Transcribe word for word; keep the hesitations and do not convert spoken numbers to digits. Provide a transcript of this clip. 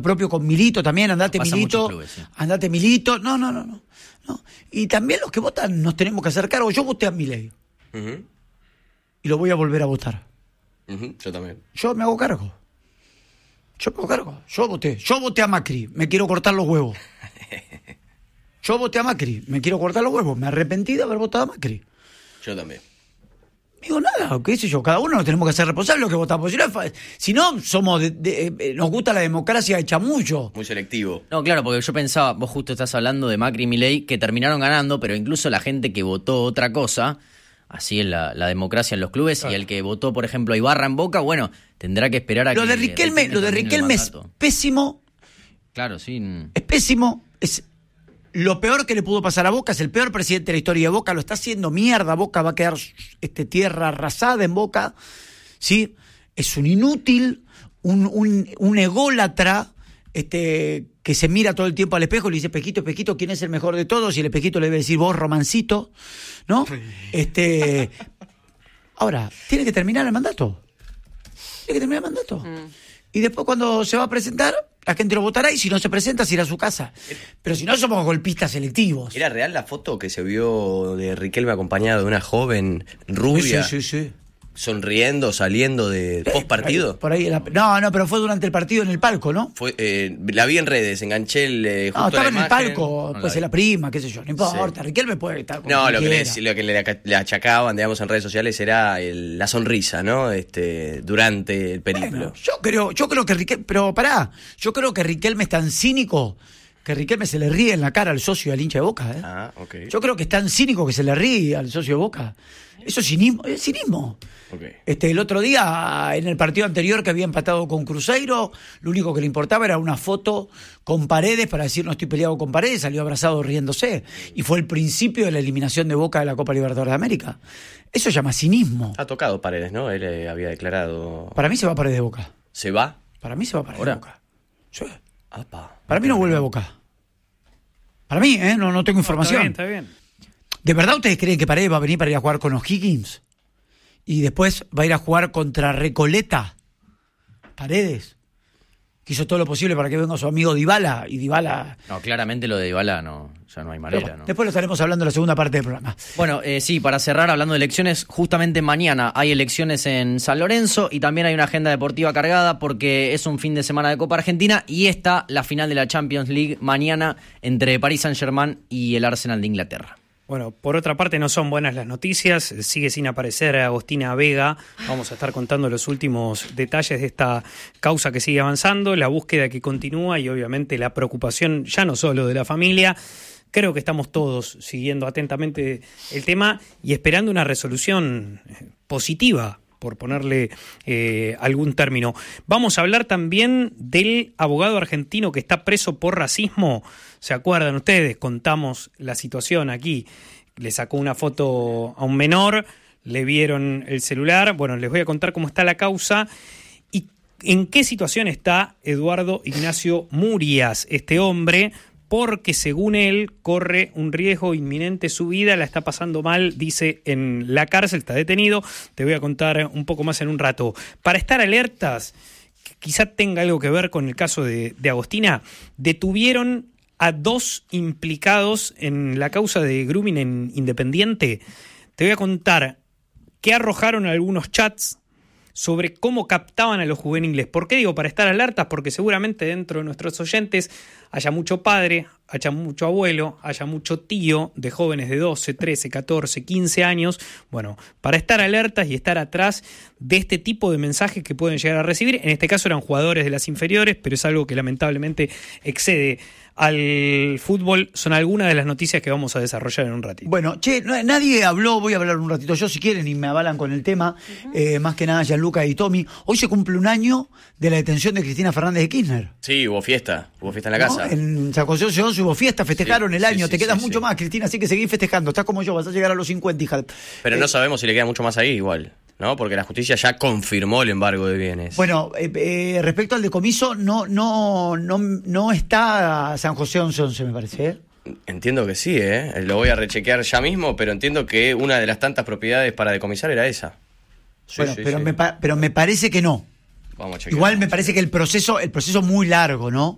propio con Milito también, andate Pasa Milito, clubes, sí. andate Milito, no, no, no, no, no. Y también los que votan nos tenemos que hacer cargo. Yo voté a Milei Uh-huh. y lo voy a volver a votar. Uh-huh. Yo también. Yo me hago cargo. Yo me hago cargo. Yo voté. Yo voté a Macri. Me quiero cortar los huevos. Yo voté a Macri. Me quiero cortar los huevos. Me arrepentí de haber votado a Macri. Yo también. Digo, nada, qué sé yo. Cada uno nos tenemos que hacer responsables de lo que votamos. Si no, si no somos de, de, eh, nos gusta la democracia de chamullo. Muy selectivo. No, claro, porque yo pensaba, vos justo estás hablando de Macri y Milei, que terminaron ganando, pero incluso la gente que votó otra cosa, así es la, la democracia en los clubes, claro. Y el que votó, por ejemplo, a Ibarra en Boca, bueno, tendrá que esperar a lo que... De Riquelme, lo de Riquelme es pésimo. Claro, sí. Es pésimo. Es lo peor que le pudo pasar a Boca. Es el peor presidente de la historia de Boca. Lo está haciendo mierda. Boca va a quedar este, tierra arrasada en Boca. ¿Sí? Es un inútil, un, un, un ególatra, este, que se mira todo el tiempo al espejo y le dice, Espejito, Espejito, ¿quién es el mejor de todos? Y el Espejito le debe decir, vos, Romancito, ¿no? Este, ahora, tiene que terminar el mandato. Tiene que terminar el mandato. Mm. Y después cuando se va a presentar, la gente lo votará y si no se presenta, se irá a su casa. Pero si no, somos golpistas selectivos. ¿Era real la foto que se vio de Riquelme acompañado de una joven rubia? Sí, sí, sí. Sonriendo, saliendo de post partido. Por ahí, por ahí la, no, no, pero fue durante el partido en el palco, ¿no? Fue, eh, la vi en redes, enganché el eh, justo no, estaba la en imagen. el palco, no pues en la prima, qué sé yo, no importa, sí. Riquelme puede estar con No, lo que, le, lo que le, le achacaban, digamos, en redes sociales era el, la sonrisa, ¿no? Este, durante el periplo. Bueno, yo creo, yo creo que Riquelme, pero pará, yo creo que Riquelme es tan cínico que Riquelme se le ríe en la cara al socio y al hincha de Boca, ¿eh? Ah, ok. Yo creo que es tan cínico que se le ríe al socio de Boca. Eso es cinismo, es cinismo. Okay. Este, el otro día, en el partido anterior que había empatado con Cruzeiro, lo único que le importaba era una foto con Paredes para decir no estoy peleado con Paredes, salió abrazado riéndose. Y fue el principio de la eliminación de Boca de la Copa Libertadores de América. Eso se llama cinismo. Ha tocado Paredes, ¿no? Él eh, había declarado... Para mí se va Paredes de Boca. ¿Se va? Para mí se va Paredes de Boca. Sí. Apa. Para mí no vuelve a Boca. Para mí, ¿eh? No, no tengo información. No, está bien, está bien. ¿De verdad ustedes creen que Paredes va a venir para ir a jugar con O'Higgins? Y después va a ir a jugar contra Recoleta. Paredes, que hizo todo lo posible para que venga su amigo Dybala. Y Dybala... No, claramente lo de Dybala no, ya no hay manera. Pero, ¿no? Después lo estaremos hablando en la segunda parte del programa. Bueno, eh, sí, para cerrar hablando de elecciones, justamente mañana hay elecciones en San Lorenzo y también hay una agenda deportiva cargada porque es un fin de semana de Copa Argentina y está la final de la Champions League mañana entre Paris Saint-Germain y el Arsenal de Inglaterra. Bueno, por otra parte no son buenas las noticias, sigue sin aparecer Agostina Vega, vamos a estar contando los últimos detalles de esta causa que sigue avanzando, la búsqueda que continúa y obviamente la preocupación ya no solo de la familia. Creo que estamos todos siguiendo atentamente el tema y esperando una resolución positiva, por ponerle eh, algún término. Vamos a hablar también del abogado argentino que está preso por racismo. ¿Se acuerdan ustedes? Contamos la situación aquí. Le sacó una foto a un menor, le vieron el celular. Bueno, les voy a contar cómo está la causa y en qué situación está Eduardo Ignacio Murias, este hombre, porque según él corre un riesgo inminente su vida, la está pasando mal, dice, en la cárcel, está detenido. Te voy a contar un poco más en un rato. Para estar alertas, quizá tenga algo que ver con el caso de, de Agostina, detuvieron a dos implicados en la causa de grooming en Independiente. Te voy a contar qué arrojaron algunos chats sobre cómo captaban a los juveniles. ¿Por qué digo para estar alertas? Porque seguramente dentro de nuestros oyentes haya mucho padre, haya mucho abuelo, haya mucho tío de jóvenes de doce, trece, catorce, quince años. Bueno, para estar alertas y estar atrás de este tipo de mensajes que pueden llegar a recibir. En este caso eran jugadores de las inferiores, pero es algo que lamentablemente excede al fútbol. Son algunas de las noticias que vamos a desarrollar en un ratito. Bueno, che, no, nadie habló, voy a hablar un ratito yo si quieren y me avalan con el tema, uh-huh. eh, más que nada Gianluca y Tommy. Hoy se cumple un año de la detención de Cristina Fernández de Kirchner. Sí, hubo fiesta, hubo fiesta en la casa. ¿No? En San José de Once hubo fiesta, festejaron sí, el año, sí, te sí, quedas sí, mucho sí. más, Cristina, así que seguís festejando, estás como yo, vas a llegar a los cincuenta, hija. Pero eh, no sabemos si le queda mucho más ahí igual, ¿no? Porque la justicia ya confirmó el embargo de bienes. Bueno, eh, eh, respecto al decomiso, no, no, no, no está San José once once, me parece, ¿eh? Entiendo que sí, ¿eh? Lo voy a rechequear ya mismo, pero entiendo que una de las tantas propiedades para decomisar era esa. Sí, bueno, sí, pero, sí. Me pa- pero me parece que no. Vamos a chequear. Igual me parece que el proceso, el proceso muy largo, ¿no?